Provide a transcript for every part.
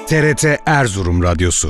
TRT Erzurum Radyosu.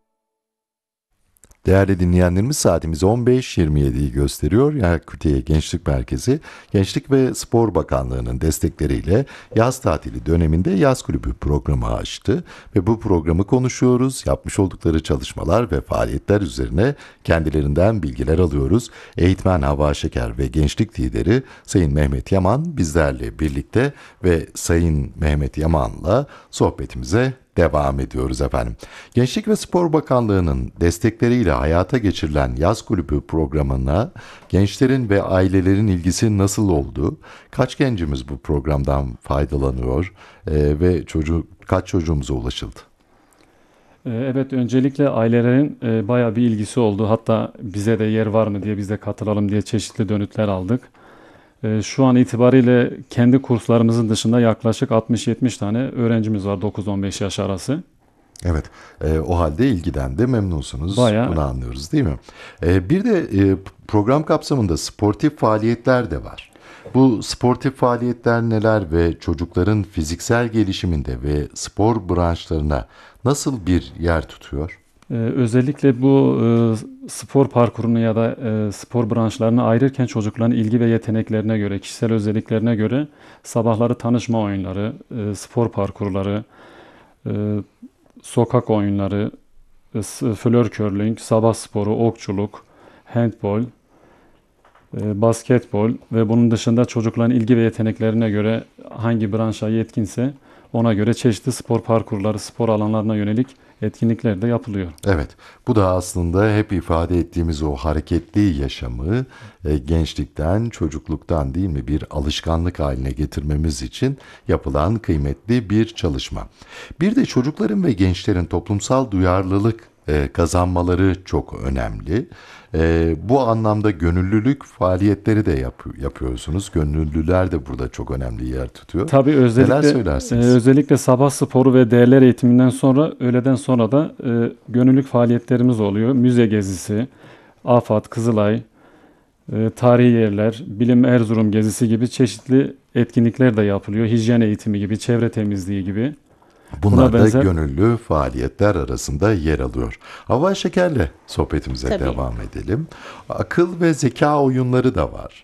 Değerli dinleyenlerimiz, saatimiz 15.27'yi gösteriyor. Yakutiye Gençlik Merkezi, Gençlik ve Spor Bakanlığı'nın destekleriyle yaz tatili döneminde yaz kulübü programı açtı. Ve bu programı konuşuyoruz. Yapmış oldukları çalışmalar ve faaliyetler üzerine kendilerinden bilgiler alıyoruz. Eğitmen Havva Şeker ve gençlik lideri Sayın Mehmet Yaman bizlerle birlikte ve Sayın Mehmet Yaman'la sohbetimize devam ediyoruz efendim. Gençlik ve Spor Bakanlığı'nın destekleriyle hayata geçirilen yaz kulübü programına gençlerin ve ailelerin ilgisi nasıl oldu? Kaç gencimiz bu programdan faydalanıyor ve kaç çocuğumuza ulaşıldı? Evet, öncelikle ailelerin bayağı bir ilgisi oldu. Hatta bize de yer var mı diye biz de katılalım diye çeşitli dönütler aldık. Şu an itibariyle kendi kurslarımızın dışında yaklaşık 60-70 tane öğrencimiz var 9-15 yaş arası. Evet, o halde ilgiden de memnunsunuz. Bayağı. Bunu anlıyoruz değil mi? Bir de program kapsamında sportif faaliyetler de var. Bu sportif faaliyetler neler ve çocukların fiziksel gelişiminde ve spor branşlarına nasıl bir yer tutuyor? Özellikle bu spor parkurunu ya da spor branşlarını ayırırken çocukların ilgi ve yeteneklerine göre, kişisel özelliklerine göre sabahları tanışma oyunları, spor parkurları, sokak oyunları, flör curling, sabah sporu, okçuluk, handbol, basketbol ve bunun dışında çocukların ilgi ve yeteneklerine göre hangi branşa yetkinse ona göre çeşitli spor parkurları, spor alanlarına yönelik etkinlikler de yapılıyor. Evet, bu da aslında hep ifade ettiğimiz o hareketli yaşamı gençlikten, çocukluktan değil mi bir alışkanlık haline getirmemiz için yapılan kıymetli bir çalışma. Bir de çocukların ve gençlerin toplumsal duyarlılık kazanmaları çok önemli. Bu anlamda gönüllülük faaliyetleri de yapıyorsunuz. Gönüllüler de burada çok önemli yer tutuyor. Tabii Neler söylersiniz? özellikle sabah sporu ve değerler eğitiminden sonra, öğleden sonra da gönüllülük faaliyetlerimiz oluyor. Müze gezisi, AFAD, Kızılay, tarihi yerler, Bilim Erzurum gezisi gibi çeşitli etkinlikler de yapılıyor. Hijyen eğitimi gibi, çevre temizliği gibi. Bunlar da benzer gönüllü faaliyetler arasında yer alıyor. Havva Şeker'le sohbetimize Tabii. devam edelim. Akıl ve zeka oyunları da var.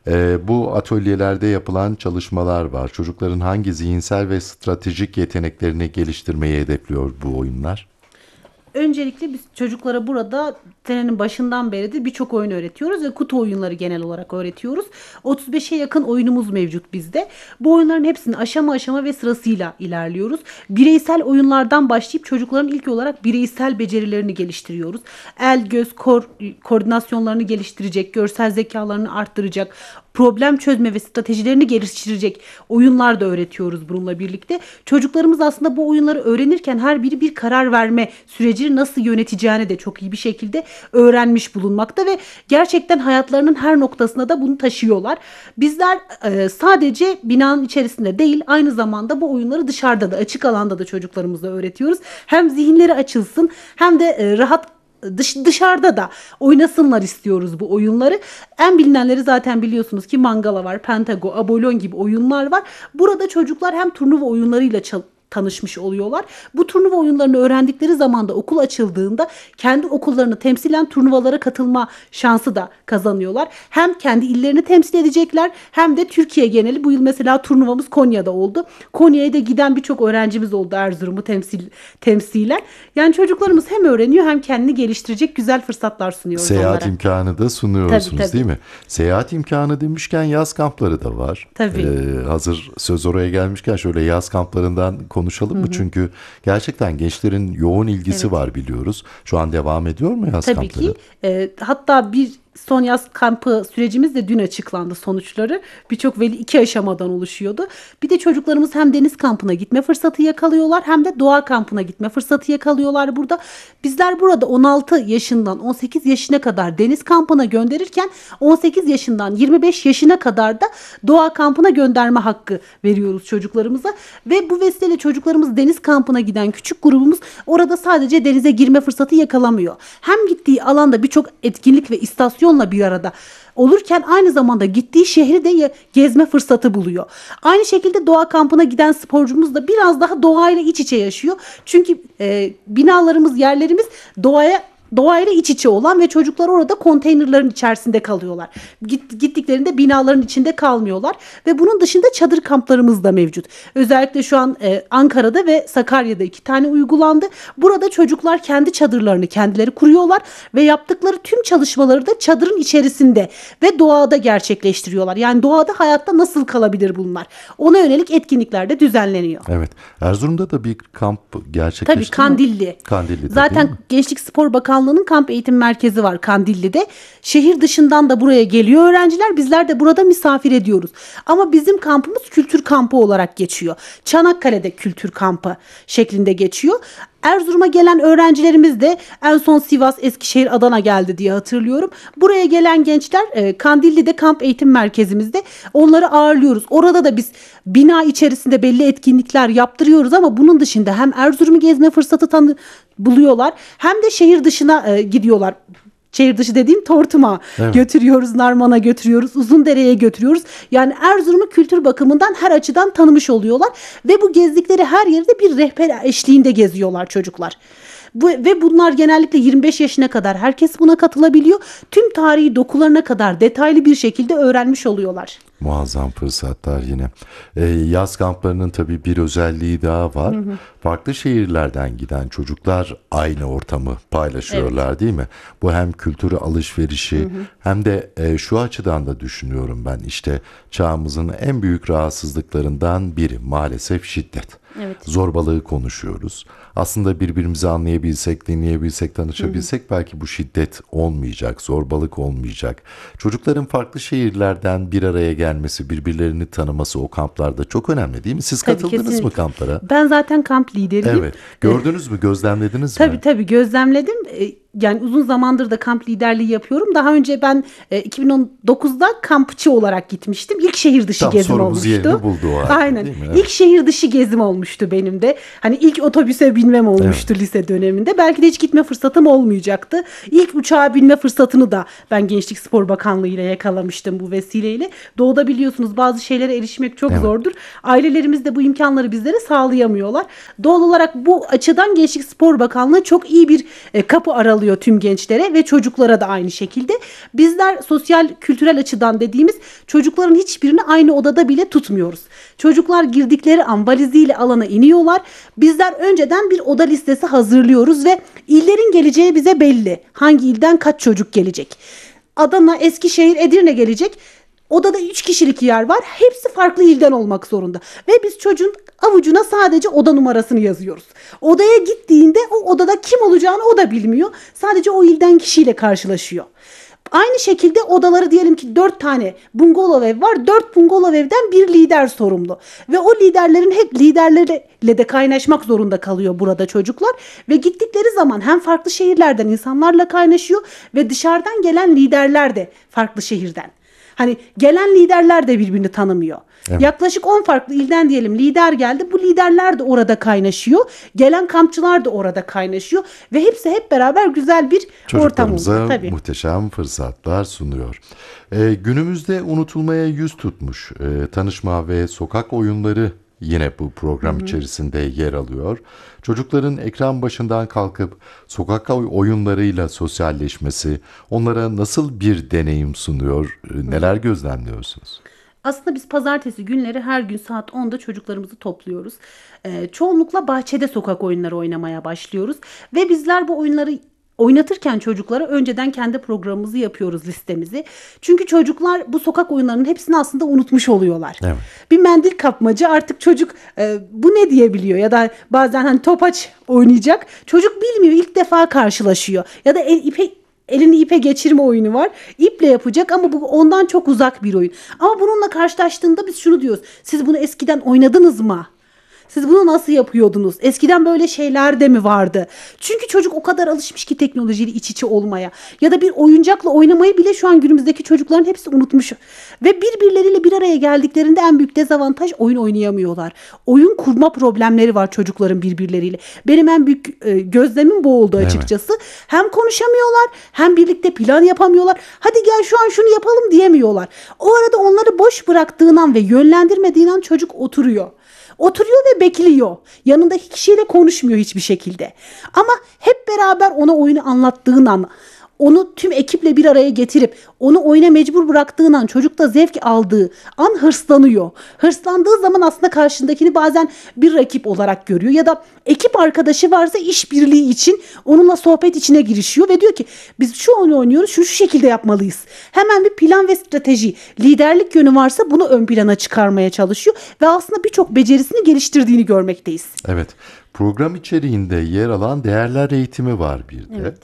Bu atölyelerde yapılan çalışmalar var. Çocukların hangi zihinsel ve stratejik yeteneklerini geliştirmeyi hedefliyor bu oyunlar? Öncelikle biz çocuklara burada senenin başından beridir birçok oyun öğretiyoruz ve kutu oyunları genel olarak öğretiyoruz. 35'e yakın oyunumuz mevcut bizde. Bu oyunların hepsini aşama aşama ve sırasıyla ilerliyoruz. Bireysel oyunlardan başlayıp çocukların ilk olarak bireysel becerilerini geliştiriyoruz. El, göz, koordinasyonlarını geliştirecek, görsel zekalarını arttıracak, problem çözme ve stratejilerini geliştirecek oyunlar da öğretiyoruz bununla birlikte. Çocuklarımız aslında bu oyunları öğrenirken her biri bir karar verme sürecini nasıl yöneteceğini de çok iyi bir şekilde öğrenmiş bulunmakta ve gerçekten hayatlarının her noktasına da bunu taşıyorlar. Bizler sadece binanın içerisinde değil, aynı zamanda bu oyunları dışarıda da, açık alanda da çocuklarımıza öğretiyoruz. Hem zihinleri açılsın hem de rahat dışarıda da oynasınlar istiyoruz bu oyunları. En bilinenleri zaten biliyorsunuz ki Mangala var, Pentago, Abolon gibi oyunlar var. Burada çocuklar hem turnuva oyunlarıyla tanışmış oluyorlar. Bu turnuva oyunlarını öğrendikleri zaman da okul açıldığında kendi okullarını temsilen turnuvalara katılma şansı da kazanıyorlar. Hem kendi illerini temsil edecekler hem de Türkiye geneli. Bu yıl mesela turnuvamız Konya'da oldu. Konya'ya da giden birçok öğrencimiz oldu Erzurum'u temsilen. Yani çocuklarımız hem öğreniyor hem kendini geliştirecek güzel fırsatlar sunuyoruz Seyahat onlara. imkanı da sunuyorsunuz Tabii. değil mi? Seyahat imkanı demişken yaz kampları da var. Tabii. Hazır söz oraya gelmişken şöyle yaz kamplarından konuşalım mı? Çünkü gerçekten gençlerin yoğun ilgisi var biliyoruz. Şu an devam ediyor mu yaz Tabii kampları? ki. Hatta bir son yaz kampı sürecimiz de dün açıklandı sonuçları. Birçok veli 2 aşamadan oluşuyordu. Bir de çocuklarımız hem deniz kampına gitme fırsatı yakalıyorlar hem de doğa kampına gitme fırsatı yakalıyorlar burada. Bizler burada 16 yaşından 18 yaşına kadar deniz kampına gönderirken 18 yaşından 25 yaşına kadar da doğa kampına gönderme hakkı veriyoruz çocuklarımıza. Ve bu vesileyle çocuklarımız deniz kampına giden küçük grubumuz orada sadece denize girme fırsatı yakalamıyor. Hem gittiği alanda birçok etkinlik ve istasyon motivasyonla bir arada olurken aynı zamanda gittiği şehri de gezme fırsatı buluyor. Aynı şekilde doğa kampına giden sporcumuz da biraz daha doğayla iç içe yaşıyor. Çünkü binalarımız, yerlerimiz doğayla iç içe olan ve çocuklar orada konteynerların içerisinde kalıyorlar. Gittiklerinde binaların içinde kalmıyorlar ve bunun dışında çadır kamplarımız da mevcut. Özellikle şu an Ankara'da ve Sakarya'da 2 tane uygulandı. Burada çocuklar kendi çadırlarını kendileri kuruyorlar ve yaptıkları tüm çalışmaları da çadırın içerisinde ve doğada gerçekleştiriyorlar. Yani doğada hayatta nasıl kalabilir bunlar? Ona yönelik etkinlikler de düzenleniyor. Evet. Erzurum'da da bir kamp gerçekleşti Tabii Kandilli. Kandilli'de Zaten değil mi? Gençlik Spor Bakanlığı'nın kamp eğitim merkezi var Kandilli'de. Şehir dışından da buraya geliyor öğrenciler. Bizler de burada misafir ediyoruz. Ama bizim kampımız kültür kampı olarak geçiyor. Çanakkale'de kültür kampı şeklinde geçiyor. Erzurum'a gelen öğrencilerimiz de en son Sivas, Eskişehir, Adana geldi diye hatırlıyorum. Buraya gelen gençler Kandilli'de kamp eğitim merkezimizde onları ağırlıyoruz. Orada da biz bina içerisinde belli etkinlikler yaptırıyoruz ama bunun dışında hem Erzurum'u gezme fırsatı buluyorlar hem de şehir dışına gidiyorlar. Şehir dışı dediğim Tortum'a götürüyoruz, Narman'a götürüyoruz, Uzundere'ye götürüyoruz. Yani Erzurum'u kültür bakımından her açıdan tanımış oluyorlar. Ve bu gezdikleri her yerde bir rehber eşliğinde geziyorlar çocuklar. Ve bunlar genellikle 25 yaşına kadar herkes buna katılabiliyor. Tüm tarihi dokularına kadar detaylı bir şekilde öğrenmiş oluyorlar. Muazzam fırsatlar yine. Yaz kamplarının tabii bir özelliği daha var. Farklı şehirlerden giden çocuklar aynı ortamı paylaşıyorlar, değil mi? Bu hem kültürü alışverişi hem de şu açıdan da düşünüyorum ben, işte çağımızın en büyük rahatsızlıklarından biri maalesef şiddet. Evet. Zorbalığı konuşuyoruz. Aslında birbirimizi anlayabilsek, dinleyebilsek, tanışabilsek belki bu şiddet olmayacak, zorbalık olmayacak. Çocukların farklı şehirlerden bir araya gelmesi, birbirlerini tanıması o kamplarda çok önemli, değil mi? Siz Tabii, katıldınız kesinlikle. mı kamplara? Ben zaten kamp lideriyim. Evet. Gördünüz mü, gözlemlediniz mi? Tabii gözlemledim. Yani uzun zamandır da kamp liderliği yapıyorum. Daha önce ben 2019'da kampçı olarak gitmiştim. İlk şehir dışı Tam gezim sorumuz olmuştu. yerini buldu o halde, Aynen. değil mi? Evet. İlk şehir dışı gezim olmuştu benim de. Hani ilk otobüse binmem olmuştu lise döneminde. Belki de hiç gitme fırsatım olmayacaktı. İlk uçağa binme fırsatını da ben Gençlik Spor Bakanlığı ile yakalamıştım bu vesileyle. Doğuda biliyorsunuz bazı şeylere erişmek çok zordur. Ailelerimiz de bu imkanları bizlere sağlayamıyorlar. Doğal olarak bu açıdan Gençlik Spor Bakanlığı çok iyi bir kapı aralıyor tüm gençlere ve çocuklara da aynı şekilde. Bizler sosyal kültürel açıdan dediğimiz çocukların hiçbirini aynı odada bile tutmuyoruz. Çocuklar girdikleri an valiziyle alana iniyorlar. Bizler önceden bir oda listesi hazırlıyoruz ve illerin geleceği bize belli. Hangi ilden kaç çocuk gelecek? Adana, Eskişehir, Edirne gelecek. Odada 3 kişilik yer var. Hepsi farklı ilden olmak zorunda. Ve biz çocuğun avucuna sadece oda numarasını yazıyoruz. Odaya gittiğinde o odada kim olacağını o da bilmiyor. Sadece o ilden kişiyle karşılaşıyor. Aynı şekilde odaları diyelim ki 4 tane bungalov ev var. 4 bungalov evden bir lider sorumlu. Ve o liderlerin hep liderlerle de kaynaşmak zorunda kalıyor burada çocuklar. Ve gittikleri zaman hem farklı şehirlerden insanlarla kaynaşıyor ve dışarıdan gelen liderler de farklı şehirden. Hani gelen liderler de birbirini tanımıyor. Evet. Yaklaşık 10 farklı ilden diyelim lider geldi. Bu liderler de orada kaynaşıyor. Gelen kampçılar da orada kaynaşıyor. Ve hepsi hep beraber güzel bir ortam oluyor. Çocuklarımıza muhteşem fırsatlar sunuyor. Günümüzde unutulmaya yüz tutmuş tanışma ve sokak oyunları yine bu program içerisinde yer alıyor. Çocukların ekran başından kalkıp sokak oyunlarıyla sosyalleşmesi onlara nasıl bir deneyim sunuyor? Neler gözlemliyorsunuz? Aslında biz pazartesi günleri her gün saat 10'da çocuklarımızı topluyoruz. Çoğunlukla bahçede sokak oyunları oynamaya başlıyoruz. Ve bizler bu oyunları oynatırken çocuklara önceden kendi programımızı yapıyoruz, listemizi. Çünkü çocuklar bu sokak oyunlarının hepsini aslında unutmuş oluyorlar. Evet. Bir mendil kapmaca artık çocuk bu ne diyebiliyor ya da bazen hani topaç oynayacak. Çocuk bilmiyor, ilk defa karşılaşıyor. Ya da elini ipe geçirme oyunu var. İple yapacak ama bu ondan çok uzak bir oyun. Ama bununla karşılaştığında biz şunu diyoruz. Siz bunu eskiden oynadınız mı? Siz bunu nasıl yapıyordunuz? Eskiden böyle şeyler de mi vardı? Çünkü çocuk o kadar alışmış ki teknolojiyle iç içe olmaya. Ya da bir oyuncakla oynamayı bile şu an günümüzdeki çocukların hepsi unutmuş. Ve birbirleriyle bir araya geldiklerinde en büyük dezavantaj, oyun oynayamıyorlar. Oyun kurma problemleri var çocukların birbirleriyle. Benim en büyük gözlemim bu oldu açıkçası. Evet. Hem konuşamıyorlar hem birlikte plan yapamıyorlar. Hadi gel şu an şunu yapalım diyemiyorlar. O arada onları boş bıraktığın an ve yönlendirmediğin an çocuk oturuyor. Oturuyor ve bekliyor. Yanındaki kişiyle konuşmuyor hiçbir şekilde. Ama hep beraber ona oyunu anlattığın an, onu tüm ekiple bir araya getirip onu oyuna mecbur bıraktığın an, çocukta zevk aldığı an hırslanıyor. Hırslandığı zaman aslında karşındakini bazen bir rakip olarak görüyor ya da ekip arkadaşı varsa işbirliği için onunla sohbet içine girişiyor ve diyor ki biz şu oyunu oynuyoruz, şu şekilde yapmalıyız. Hemen bir plan ve strateji, liderlik yönü varsa bunu ön plana çıkarmaya çalışıyor ve aslında birçok becerisini geliştirdiğini görmekteyiz. Evet, program içeriğinde yer alan değerler eğitimi var bir de. Evet.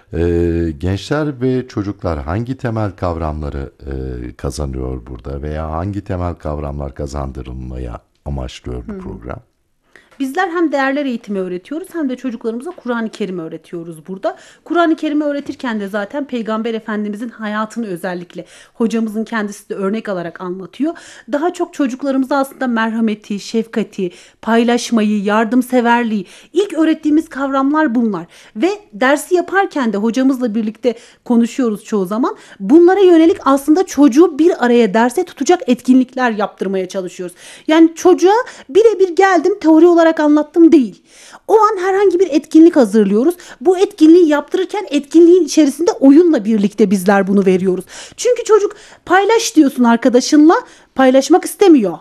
Gençler ve çocuklar hangi temel kavramları kazanıyor burada veya hangi temel kavramlar kazandırılmaya amaçlıyor bu program? Bizler hem değerler eğitimi öğretiyoruz hem de çocuklarımıza Kur'an-ı Kerim öğretiyoruz burada. Kur'an-ı Kerim'i öğretirken de zaten Peygamber Efendimizin hayatını özellikle hocamızın kendisi de örnek alarak anlatıyor. Daha çok çocuklarımıza aslında merhameti, şefkati, paylaşmayı, yardımseverliği, ilk öğrettiğimiz kavramlar bunlar. Ve dersi yaparken de hocamızla birlikte konuşuyoruz çoğu zaman. Bunlara yönelik aslında çocuğu bir araya derse tutacak etkinlikler yaptırmaya çalışıyoruz. Yani çocuğa birebir geldim teori olarak anlattım değil. O an herhangi bir etkinlik hazırlıyoruz. Bu etkinliği yaptırırken etkinliğin içerisinde oyunla birlikte bizler bunu veriyoruz. Çünkü çocuk paylaş diyorsun arkadaşınla, paylaşmak istemiyor.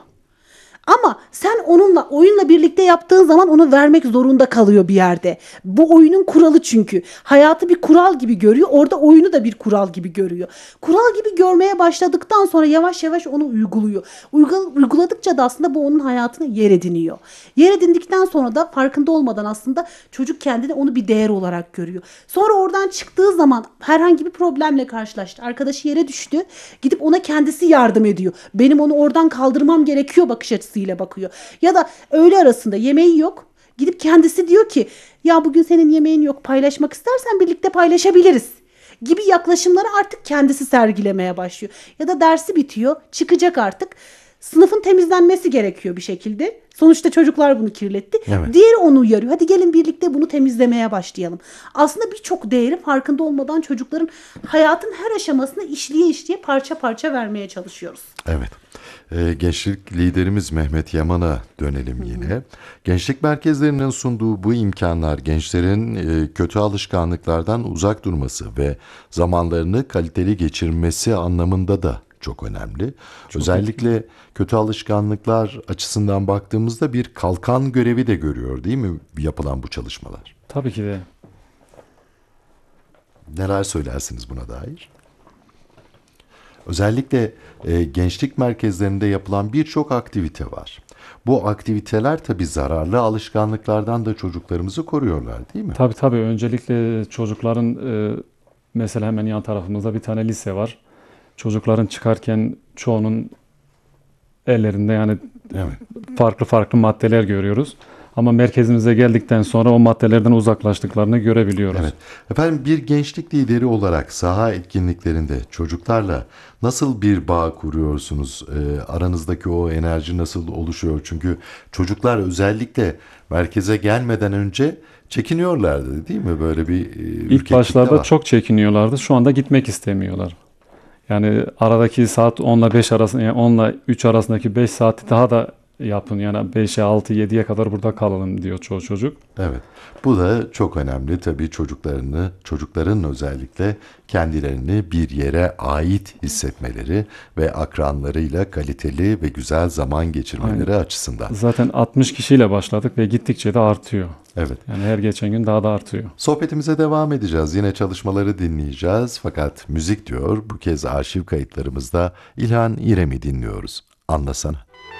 Ama sen onunla oyunla birlikte yaptığın zaman onu vermek zorunda kalıyor bir yerde. Bu oyunun kuralı çünkü. Hayatı bir kural gibi görüyor. Orada oyunu da bir kural gibi görüyor. Kural gibi görmeye başladıktan sonra yavaş yavaş onu uyguluyor. Uyguladıkça da aslında bu onun hayatına yer ediniyor. Yer edindikten sonra da farkında olmadan aslında çocuk kendine onu bir değer olarak görüyor. Sonra oradan çıktığı zaman herhangi bir problemle karşılaştı. Arkadaşı yere düştü. Gidip ona kendisi yardım ediyor. Benim onu oradan kaldırmam gerekiyor bakış açısı ile bakıyor. Ya da öğle arasında yemeği yok. Gidip kendisi diyor ki ya bugün senin yemeğin yok, paylaşmak istersen birlikte paylaşabiliriz gibi yaklaşımları artık kendisi sergilemeye başlıyor. Ya da dersi bitiyor, çıkacak artık. Sınıfın temizlenmesi gerekiyor bir şekilde. Sonuçta çocuklar bunu kirletti. Evet. Diğeri onu uyarıyor. Hadi gelin birlikte bunu temizlemeye başlayalım. Aslında birçok değeri farkında olmadan çocukların hayatın her aşamasına işleye işleye parça parça vermeye çalışıyoruz. Evet. Gençlik liderimiz Mehmet Yaman'a dönelim yine. Gençlik merkezlerinin sunduğu bu imkanlar gençlerin kötü alışkanlıklardan uzak durması ve zamanlarını kaliteli geçirmesi anlamında da çok önemli. Özellikle kötü alışkanlıklar açısından baktığımızda bir kalkan görevi de görüyor değil mi yapılan bu çalışmalar? Tabii ki de. Neler söylersiniz buna dair? Özellikle gençlik merkezlerinde yapılan birçok aktivite var. Bu aktiviteler tabii zararlı alışkanlıklardan da çocuklarımızı koruyorlar değil mi? Tabii. Öncelikle çocukların mesela hemen yan tarafımızda bir tane lise var. Çocukların çıkarken çoğunun ellerinde yani farklı maddeler görüyoruz. Ama merkezimize geldikten sonra o maddelerden uzaklaştıklarını görebiliyoruz. Evet. Efendim bir gençlik lideri olarak saha etkinliklerinde çocuklarla nasıl bir bağ kuruyorsunuz? Aranızdaki o enerji nasıl oluşuyor? Çünkü çocuklar özellikle merkeze gelmeden önce çekiniyorlardı değil mi? Böyle bir İlk başlarda çok çekiniyorlardı. Şu anda gitmek istemiyorlar. Yani aradaki saat 10 ile 5 arasında, yani 10 ile 3 arasındaki 5 saati daha da yapın. Yani 5'e 6 7'ye kadar burada kalalım diyor çoğu çocuk. Evet. Bu da çok önemli. Tabii çocukların özellikle kendilerini bir yere ait hissetmeleri ve akranlarıyla kaliteli ve güzel zaman geçirmeleri açısından. Zaten 60 kişiyle başladık ve gittikçe de artıyor. Evet. Yani her geçen gün daha da artıyor. Sohbetimize devam edeceğiz. Yine çalışmaları dinleyeceğiz. Fakat müzik diyor. Bu kez arşiv kayıtlarımızda İlhan İrem'i dinliyoruz. Anlasana.